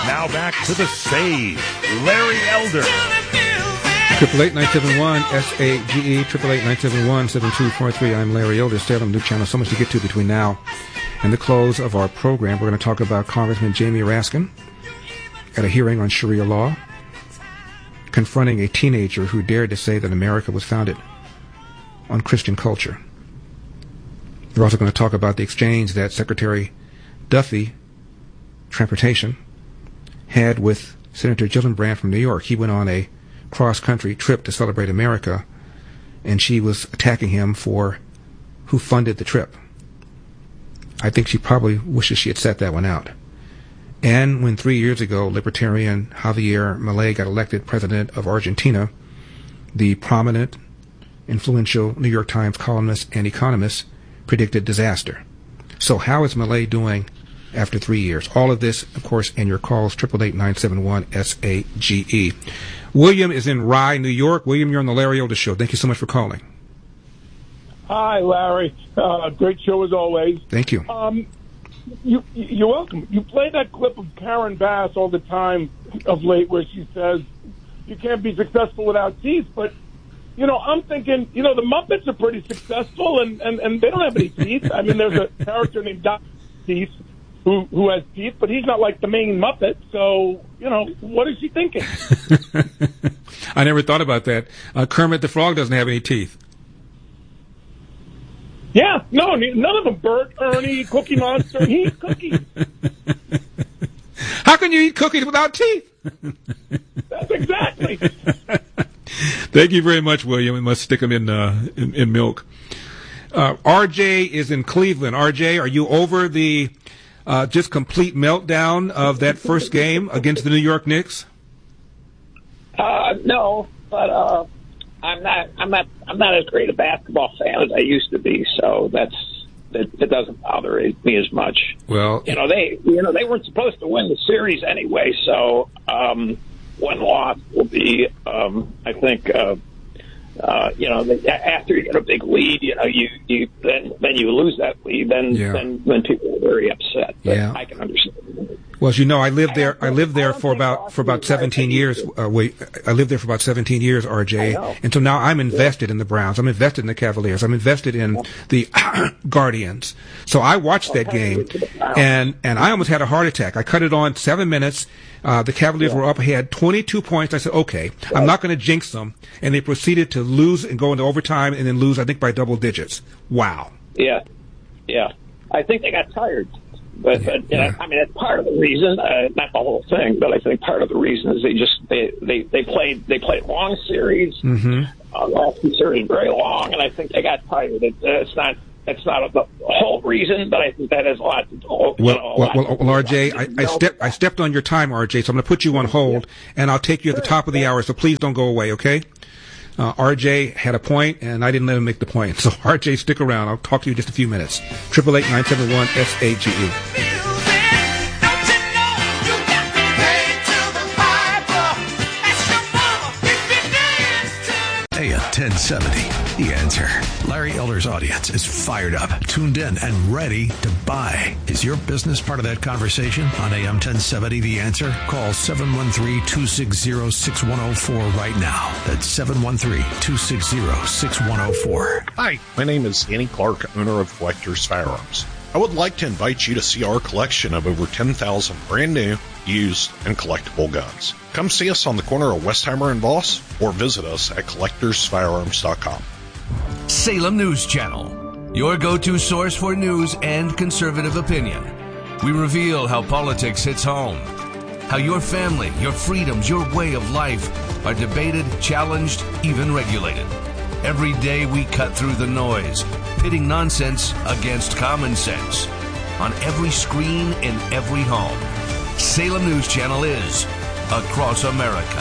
Now back to the save, Larry Elder. 888-971-SAGE, 888-971-7243. I'm Larry Elder, Salem News Channel. So much to get to between now and the close of our program. We're going to talk about Congressman Jamie Raskin at a hearing on Sharia law, confronting a teenager who dared to say that America was founded on Christian culture. We're also going to talk about the exchange that Secretary Duffy, Transportation, had with Senator Gillibrand from New York. He went on a cross-country trip to celebrate America, and she was attacking him for who funded the trip. I think she probably wishes she had set that one out. And when 3 years ago, Libertarian Javier Milei got elected president of Argentina, the prominent, influential New York Times columnist and economist predicted disaster. So how is Milei doing after 3 years? All of this, of course, in your calls, 888-971-SAGE. William is in Rye, New York. William, you're on the Larry Elder Show. Thank you so much for calling. Hi, Larry. Great show as always. Thank you. You're welcome. You play that clip of Karen Bass all the time of late where she says you can't be successful without teeth. But, I'm thinking, the Muppets are pretty successful and they don't have any teeth. I mean, there's a character named Doc Teeth who has teeth, but he's not like the main Muppet. So, what is she thinking? I never thought about that. Kermit the Frog doesn't have any teeth. Yeah, no, none of them. Bert, Ernie, Cookie Monster, he eats cookies. How can you eat cookies without teeth? That's exactly. Thank you very much, William. We must stick them in milk. RJ is in Cleveland. RJ, are you over the just complete meltdown of that first game against the New York Knicks? No, but I'm not as great a basketball fan as I used to be, so it doesn't bother me as much. Well, they weren't supposed to win the series anyway, so one loss will be, I think, after you get a big lead, then you lose that lead, then people are very upset. But yeah, I can understand. Well, as you know, I lived there for about 17 years. I lived there for about 17 years, RJ, and so now I'm invested in the Browns. I'm invested in the Cavaliers. I'm invested in the Guardians. So I watched that game, and I almost had a heart attack. I cut it on 7 minutes. The Cavaliers were up ahead 22 points. I said, okay, I'm not going to jinx them. And they proceeded to lose and go into overtime and then lose, I think, by double digits. Wow. Yeah. I think they got tired. But I mean, it's part of the reason, not the whole thing, but I think part of the reason is they played long series. Mm-hmm. Last two series very long, and I think they got tired. It's not the whole reason, but I think that has a lot to do. Well, RJ, I stepped on your time, RJ, so I'm going to put you on hold, and I'll take you at the top of the hour, so please don't go away, okay? RJ had a point, and I didn't let him make the point. So, RJ, stick around. I'll talk to you in just a few minutes. 888-971-SAGE. AM 1070, The Answer. Larry Elder's audience is fired up, tuned in, and ready to buy. Is your business part of that conversation on AM 1070, The Answer? Call 713-260-6104 right now. That's 713-260-6104. Hi, my name is Annie Clark, owner of Collector's Firearms. I would like to invite you to see our collection of over 10,000 brand new, used, and collectible guns. Come see us on the corner of Westheimer and Voss, or visit us at collectorsfirearms.com. Salem News Channel, your go-to source for news and conservative opinion. We reveal how politics hits home, how your family, your freedoms, your way of life are debated, challenged, even regulated. Every day we cut through the noise, pitting nonsense against common sense. On every screen, in every home, Salem News Channel is across America.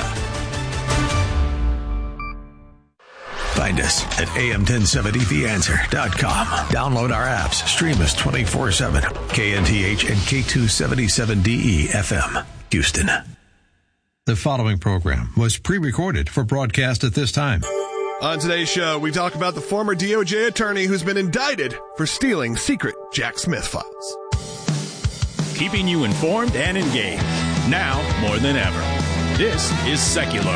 Find us at am1070theanswer.com. Download our apps. Stream us 24/7. KNTH and K277DE FM, Houston. The following program was pre-recorded for broadcast at this time. On today's show, we talk about the former DOJ attorney who's been indicted for stealing secret Jack Smith files. Keeping you informed and engaged. now more than ever. This is Seculo.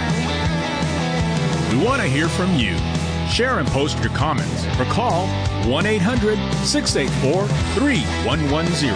We want to hear from you. Share and post your comments or call 1-800-684-3110.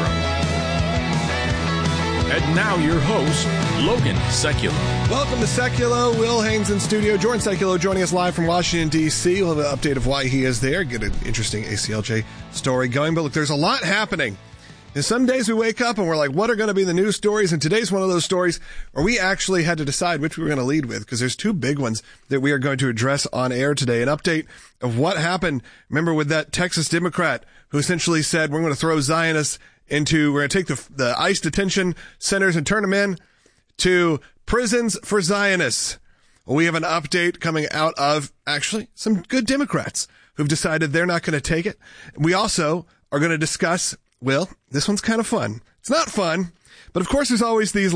And now your host, Logan Seculo. Welcome to Seculo. Will Haynes in studio. Jordan Seculo joining us live from Washington, D.C. We'll have an update of why he is there. Get an interesting ACLJ story going. But look, there's a lot happening. And some days we wake up and we're like, what are going to be the news stories? And today's one of those stories where we actually had to decide which we were going to lead with, because there's two big ones that we are going to address on air today. An update of what happened, remember, with that Texas Democrat who essentially said, we're going to throw Zionists we're going to take the ICE detention centers and turn them in to prisons for Zionists. Well, we have an update coming out of actually some good Democrats who've decided they're not going to take it. We also are going to discuss, well, this one's kind of fun. It's not fun, but of course there's always these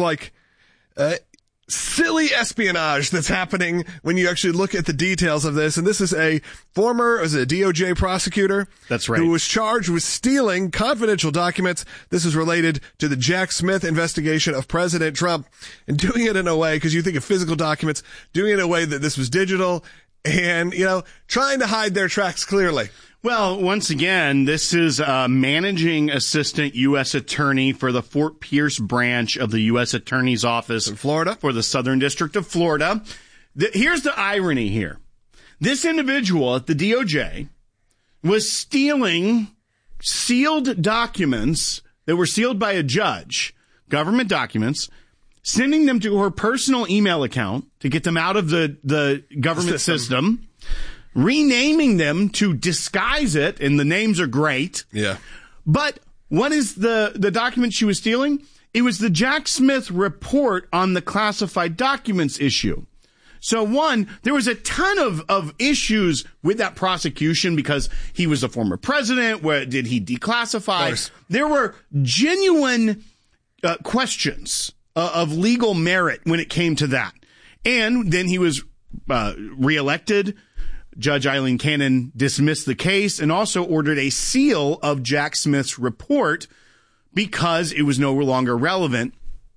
silly espionage that's happening when you actually look at the details of this. And this is a DOJ prosecutor. That's right. Who was charged with stealing confidential documents. This is related to the Jack Smith investigation of President Trump, and doing it in a way, because you think of physical documents, doing it in a way that this was digital and, trying to hide their tracks clearly. Well, once again, this is a managing assistant U.S. attorney for the Fort Pierce branch of the U.S. Attorney's Office in Florida, for the Southern District of Florida. Here's the irony here. This individual at the DOJ was stealing sealed documents that were sealed by a judge, government documents, sending them to her personal email account to get them out of the government system, renaming them to disguise it, and the names are great. Yeah. But what is the document she was stealing? It was the Jack Smith report on the classified documents issue. So one, there was a ton of issues with that prosecution because he was a former president. Where did he declassify? There were genuine questions of legal merit when it came to that. And then he was reelected. Judge Eileen Cannon dismissed the case and also ordered a seal of Jack Smith's report because it was no longer relevant.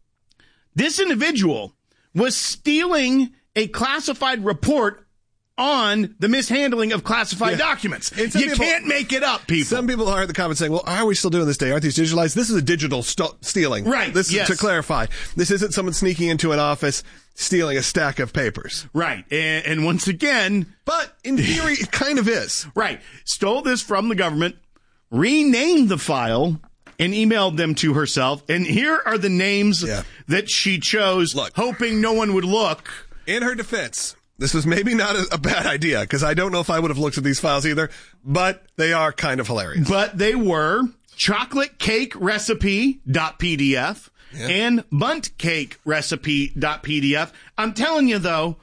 This individual was stealing a classified report on the mishandling of classified documents. You can't make it up, people. Some people are in the comments saying, well, are we still doing this today? Aren't these digitalized? This is a digital stealing. Right. This is to clarify. This isn't someone sneaking into an office stealing a stack of papers. Right. And once again... But in theory, it kind of is. Right. Stole this from the government, renamed the file, and emailed them to herself. And here are the names that she chose, hoping no one would look. In her defense, this was maybe not a bad idea, because I don't know if I would have looked at these files either, but they are kind of hilarious. But they were chocolatecakerecipe.pdf and buntcakerecipe.pdf. I'm telling you, though,